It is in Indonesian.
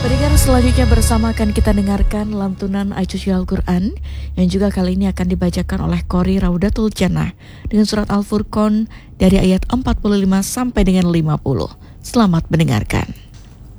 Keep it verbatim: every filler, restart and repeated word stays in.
Pendengar selanjutnya bersama akan kita dengarkan lantunan ayat suci Al-Quran yang juga kali ini akan dibacakan oleh Qori Raudatul Jannah dengan surat Al-Furqan dari ayat empat puluh lima sampai dengan lima puluh. Selamat mendengarkan.